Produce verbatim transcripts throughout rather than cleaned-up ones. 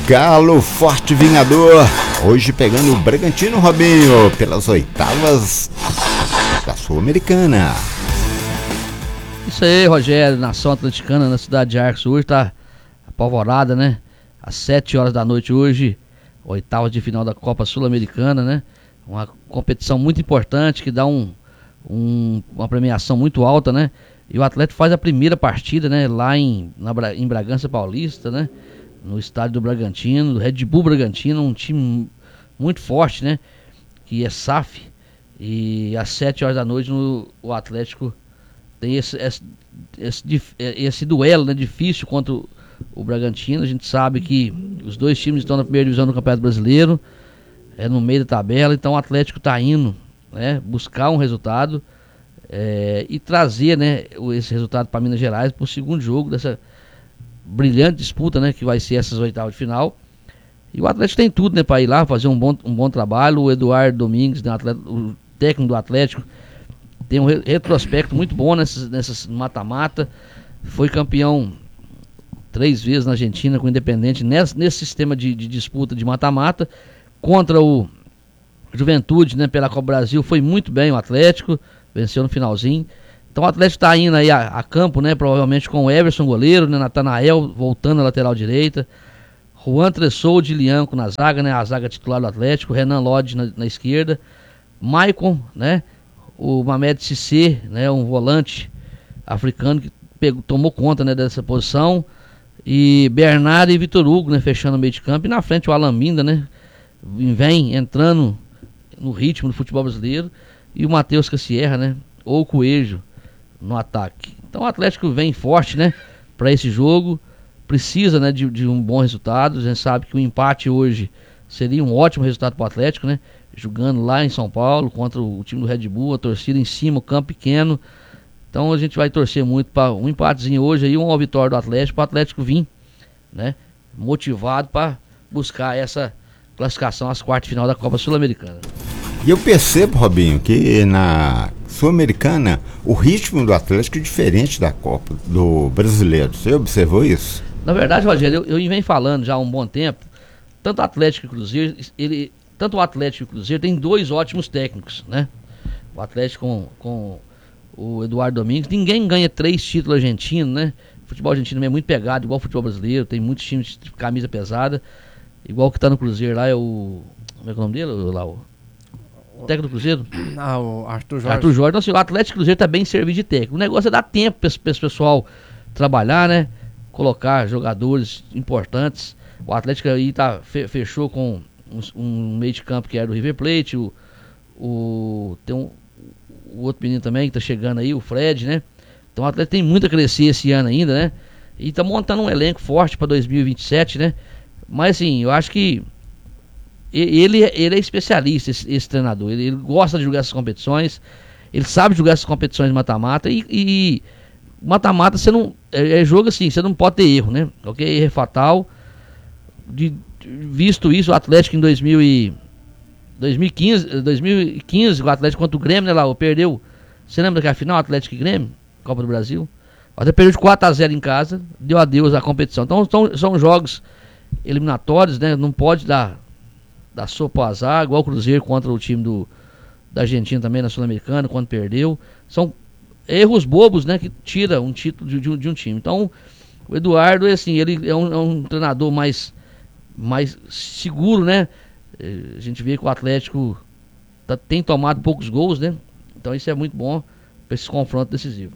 Galo Forte Vingador, hoje pegando o Bragantino, Robinho, pelas oitavas da Sul-Americana. Isso aí, Rogério, nação atleticana na cidade de Arcos hoje tá apavorada, né? Às sete horas da noite hoje, oitavas de final da Copa Sul-Americana, né? Uma competição muito importante que dá um, um, uma premiação muito alta, né? E o Atlético faz a primeira partida, né? Lá em, na, em Bragança Paulista, né? No estádio do Bragantino, do Red Bull Bragantino, um time muito forte, né? Que é S A F. E às sete horas da noite no, o Atlético tem esse, esse, esse, esse duelo, né? Difícil contra o, o Bragantino. A gente sabe que os dois times estão na primeira divisão do Campeonato Brasileiro, é no meio da tabela, então o Atlético está indo, né, buscar um resultado é, e trazer, né, esse resultado para Minas Gerais para o segundo jogo dessa brilhante disputa, né, que vai ser essas oitavas de final. E o Atlético tem tudo, né, para ir lá fazer um bom, um bom trabalho. O Eduardo Domingues, né, atleta, o técnico do Atlético, tem um retrospecto muito bom nessas, nessas mata-mata. Foi campeão três vezes na Argentina com o Independente nesse, nesse sistema de, de disputa de mata-mata. Contra o Juventude, né, pela Copa Brasil, foi muito bem o Atlético, venceu no finalzinho. Então o Atlético está indo aí a, a campo, né, provavelmente com o Everson, goleiro, né, Natanael voltando na lateral direita, Juan Tressou de Lianco na zaga, né, a zaga titular do Atlético, Renan Lodge na, na esquerda, Maicon, né, o Mamed Cissé, né, um volante africano que pegou, tomou conta, né, dessa posição, e Bernardo e Vitor Hugo, né, fechando o meio de campo, e na frente o Alan Minda, né, vem entrando no ritmo do futebol brasileiro, e o Matheus Cassierra, né, ou o Coelho no ataque. Então o Atlético vem forte, né, para esse jogo, precisa, né, de, de um bom resultado. A gente sabe que o empate hoje seria um ótimo resultado para o Atlético, né, jogando lá em São Paulo contra o time do Red Bull, a torcida em cima, o campo pequeno. Então a gente vai torcer muito para um empatezinho hoje aí, uma vitória do Atlético, para o Atlético vir, né, motivado para buscar essa classificação às quartas de final da Copa Sul-Americana. E eu percebo, Robinho, que na Sul-Americana o ritmo do Atlético é diferente da Copa do Brasileiro. Você observou isso? Na verdade, Rogério, eu, eu venho falando já há um bom tempo, tanto o Atlético e o Cruzeiro, ele, tanto o Atlético e o Cruzeiro tem dois ótimos técnicos, né? O Atlético com, com o Eduardo Domingues, ninguém ganha três títulos argentinos, né? O futebol argentino é muito pegado, igual o futebol brasileiro, tem muitos times de camisa pesada. Igual que tá no Cruzeiro lá é o... Como é que é o nome dele? Lá, o, o técnico do Cruzeiro? Ah, o Arthur Jorge. Arthur Jorge. Então, assim, o Atlético Cruzeiro tá bem servido de técnico. O negócio é dar tempo para esse pessoal trabalhar, né? Colocar jogadores importantes. O Atlético aí tá, fechou com um, um meio de campo que era do River Plate. O, o, tem um, o outro menino também que tá chegando aí, o Fred, né? Então o Atlético tem muito a crescer esse ano ainda, né? E tá montando um elenco forte para dois mil e vinte e sete, né? Mas assim, eu acho que ele, ele é especialista, esse, esse treinador. Ele, ele gosta de jogar essas competições, ele sabe jogar essas competições de mata-mata. E, e mata-mata, você não. É, é jogo assim, você não pode ter erro, né? Ok? Erro é fatal. De, visto isso, o Atlético em dois mil e quinze, dois mil e quinze, o Atlético contra o Grêmio, né, lá, perdeu. Você lembra que a final, Atlético e Grêmio, Copa do Brasil? O Atlético perdeu de quatro a zero em casa, deu adeus à competição. Então são, são jogos eliminatórios, né? Não pode dar, dar sopa ao azar, igual o Cruzeiro contra o time do, da Argentina também na Sul-Americana, quando perdeu. São erros bobos, né? Que tira um título de, de, um, de um time. Então, o Eduardo, assim, ele é um, é um treinador mais, mais seguro, né? A gente vê que o Atlético tá, tem tomado poucos gols, né? Então isso é muito bom para esse confronto decisivo.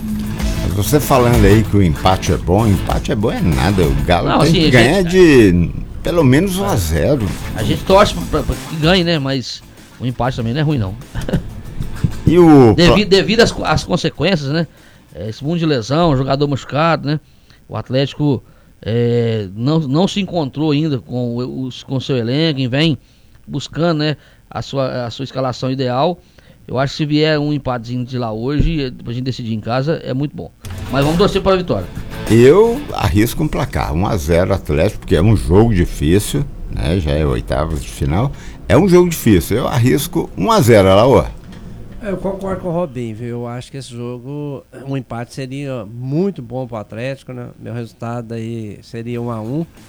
Você falando aí que o empate é bom, empate é bom é nada. O Galo não, tem assim, que ganhar gente, de pelo menos um a zero. A gente torce pra, pra que ganhe, né? Mas o empate também não é ruim, não. E o... Devido, devido às, às consequências, né? Esse mundo de lesão, jogador machucado, né? O Atlético é, não, não se encontrou ainda com o com seu elenco e vem buscando, né, a, sua, a sua escalação ideal. Eu acho que se vier um empatezinho de lá hoje, pra gente decidir em casa, é muito bom. Mas vamos torcer para a vitória. Eu arrisco um placar, um a zero Atlético, porque é um jogo difícil, né? Já é oitavas de final. É um jogo difícil. Eu arrisco um a zero, Alaô. Eu concordo com o Robinho, viu? Eu acho que esse jogo, um empate seria muito bom para o Atlético, né? Meu resultado aí seria um a um.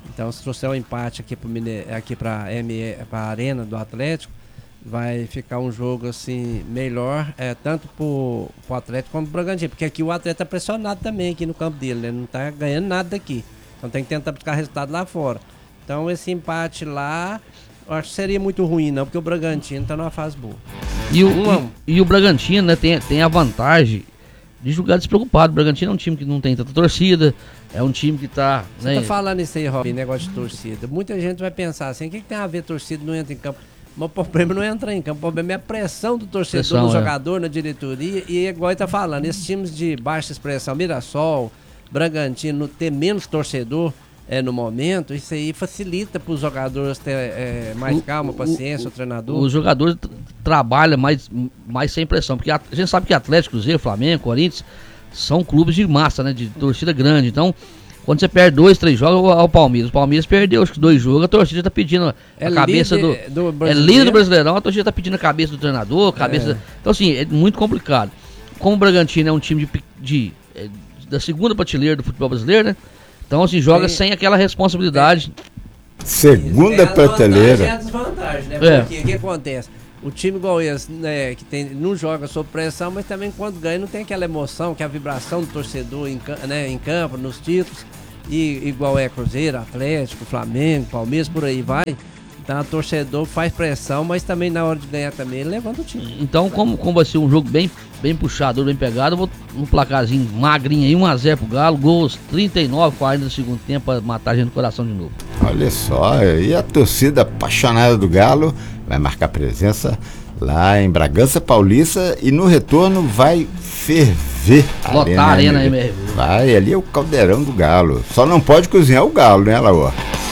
Então, se trouxer um empate aqui para Mine... aqui para a Arena do Atlético, vai ficar um jogo assim melhor, é, tanto para o Atlético como para o Bragantino, porque aqui o Atlético está pressionado também aqui no campo dele, né? Não está ganhando nada daqui. Então tem que tentar buscar resultado lá fora. Então esse empate lá, eu acho que seria muito ruim, não, porque o Bragantino está numa fase boa. E o, um, e, e o Bragantino, né, tem, tem a vantagem de jogar despreocupado. O Bragantino é um time que não tem tanta torcida, é um time que tá... Você né, tá falando isso aí, Robin, negócio de torcida. Muita gente vai pensar assim, o que, que tem a ver torcida não entra em campo? Mas o problema não é entrar em campo, o problema é a pressão do torcedor, pressão, no é. jogador, na diretoria, e igual ele tá falando, esses times de baixa expressão, Mirassol, Bragantino, ter menos torcedor é, no momento, isso aí facilita para os jogadores ter é, mais o, calma, paciência, o, o treinador. Os jogadores tra trabalham mais, mais sem pressão, porque a, a gente sabe que Atlético, Cruzeiro, Flamengo, Corinthians são clubes de massa, né, de torcida grande. Então, quando você perde dois, três jogos, ao Palmeiras, o Palmeiras perdeu os dois jogos, a torcida tá pedindo a é cabeça do, do é líder do Brasileirão, a torcida tá pedindo a cabeça do treinador, a cabeça. É. Então, assim, é muito complicado. Como o Bragantino é um time de, de, de da segunda prateleira do futebol brasileiro, né? Então, assim, joga Sim. sem aquela responsabilidade. Segunda é prateleira. É a desvantagem, né? É. Porque o que acontece? O time igual esse, né, que tem, não joga sob pressão, mas também quando ganha não tem aquela emoção, que é a vibração do torcedor em, né, em campo, nos títulos, e igual é Cruzeiro, Atlético, Flamengo, Palmeiras, por aí vai. Então o torcedor faz pressão, mas também na hora de ganhar também ele levanta o time. Então, como, como vai ser um jogo bem, bem puxado, bem pegado, eu vou um placarzinho magrinho aí, um a zero pro Galo, gols trinta e nove, quarenta do segundo tempo, pra matar a gente no coração de novo. Olha só, e a torcida apaixonada do Galo vai marcar presença lá em Bragança Paulista e no retorno vai ferver a Lotar a Arena M R V. Vai, ali é o caldeirão do Galo. Só não pode cozinhar o Galo, né, Laura?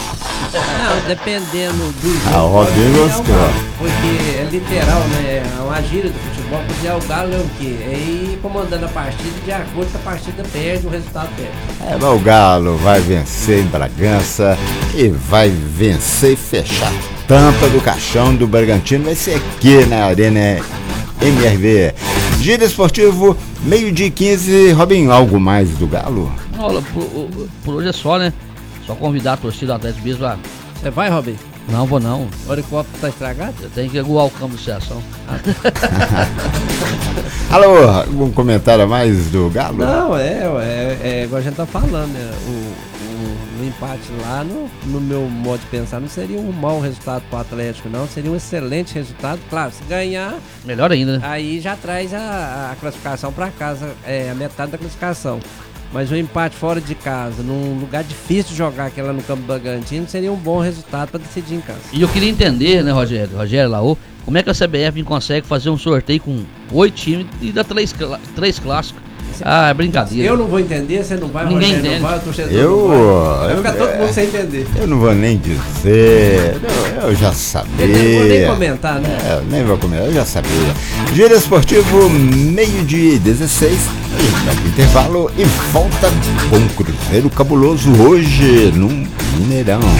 Não, dependendo do jogo. Ah, o Robinho gostou. Porque é literal, né? É uma gíria do futebol. Cozinhar o Galo é o quê? É ir comandando a partida de acordo com a partida perde, o resultado perde. É, mas o Galo vai vencer em Bragança e vai vencer e fechar a tampa do caixão do Bragantino. Vai ser aqui na Arena M R V. Giro esportivo, meio-dia e quinze. Robinho, algo mais do Galo? Olha, por, por hoje é só, né? Só convidar a torcida do Atlético mesmo a... Você vai, Robin? Não, vou não. O helicóptero tá estragado? Eu tenho que aguar o campo de associação. Alô, algum comentário a mais do Galo? Não, é, é, é igual a gente tá falando, né? O, o, o empate lá, no, no meu modo de pensar, não seria um mau resultado pro Atlético, não. Seria um excelente resultado. Claro, se ganhar... Melhor ainda, né? Aí já traz a, a classificação para casa, é, a metade da classificação. Mas o empate fora de casa, num lugar difícil de jogar, que é lá no campo do Bragantino, seria um bom resultado para decidir em casa. E eu queria entender, né, Rogério, Rogério Laô, como é que a C B F consegue fazer um sorteio com oito times e dar três, três clássicos? Ah, é brincadeira. Eu não vou entender, você não vai, Ninguém Rogério, entende. não vai, o torcedor Eu, não vai. Vai eu, ficar todo é, mundo sem entender. Eu não vou nem dizer, eu, eu já sabia. Eu não vou nem comentar, né? É, eu nem vou comentar, eu já sabia. Giro esportivo, meio-dia e dezesseis. A gente vai pro intervalo e volta com um Cruzeiro cabuloso hoje no Mineirão.